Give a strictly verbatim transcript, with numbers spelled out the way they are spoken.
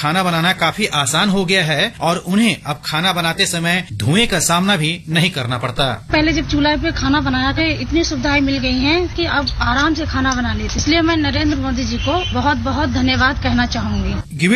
खाना बनाना काफी आसान हो गया है और उन्हें अब खाना बनाते समय धुएं का सामना भी नहीं करना पड़ता। पहले जब चूल्हा पे खाना बनाया के इतनी सुविधाएं मिल गई हैं कि अब आराम से खाना बना लेते, इसलिए मैं नरेंद्र मोदी जी को बहुत बहुत धन्यवाद कहना चाहूँगी।